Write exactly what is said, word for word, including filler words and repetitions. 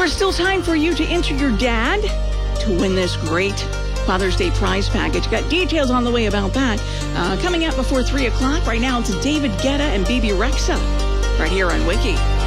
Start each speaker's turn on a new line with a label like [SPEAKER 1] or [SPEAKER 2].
[SPEAKER 1] There is still time for you to enter your dad to win this great Father's Day prize package. Got details on the way about that. Uh, coming up before three o'clock. Right now, it's David Guetta and Bebe Rexha right here on Wiki.